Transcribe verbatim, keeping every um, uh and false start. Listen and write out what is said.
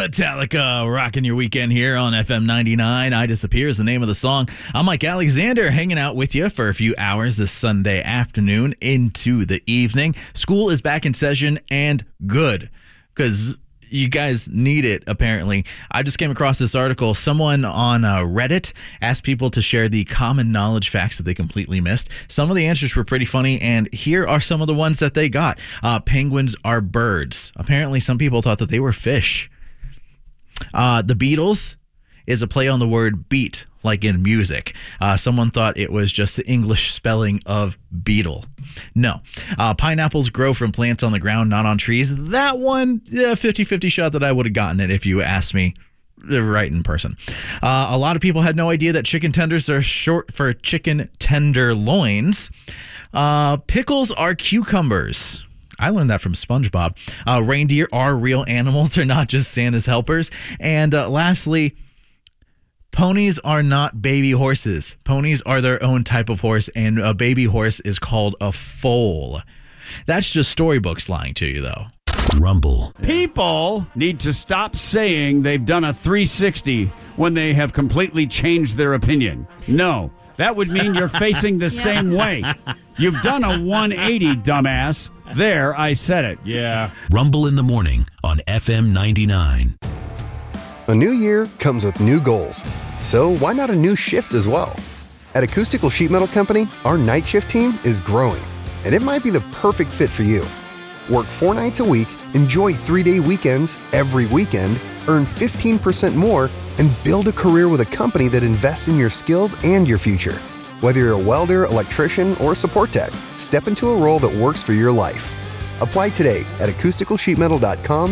Metallica rocking your weekend here on F M ninety-nine. I Disappear is the name of the song. I'm Mike Alexander, hanging out with you for a few hours this Sunday afternoon into the evening. School is back in session, and good, because you guys need it, apparently. I just came across this article. Someone on uh, Reddit asked people to share the common knowledge facts that they completely missed. Some of the answers were pretty funny, and here are some of the ones that they got. Uh, penguins are birds. Apparently, some people thought that they were fish. Uh, the Beatles is a play on the word beat, like in music. Uh, someone thought it was just the English spelling of beetle. No. Uh, pineapples grow from plants on the ground, not on trees. That one, yeah, fifty-fifty shot that I would have gotten it if you asked me right in person. Uh, a lot of people had no idea that chicken tenders are short for chicken tenderloins. Uh, pickles are cucumbers. I learned that from SpongeBob. Uh, reindeer are real animals. They're not just Santa's helpers. And uh, lastly, ponies are not baby horses. Ponies are their own type of horse, and a baby horse is called a foal. That's just storybooks lying to you, though. Rumble. People need to stop saying they've done a three sixty when they have completely changed their opinion. No, that would mean you're facing the yeah. same way. You've done a one eighty, dumbass. There, I said it. Yeah. Rumble in the morning on F M ninety-nine. A new year comes with new goals. So why not a new shift as well? At Acoustical Sheet Metal Company, our night shift team is growing, and it might be the perfect fit for you. Work four nights a week, enjoy three-day weekends every weekend, earn fifteen percent more, and build a career with a company that invests in your skills and your future. Whether you're a welder, electrician, or support tech, step into a role that works for your life. Apply today at acoustical sheet metal dot com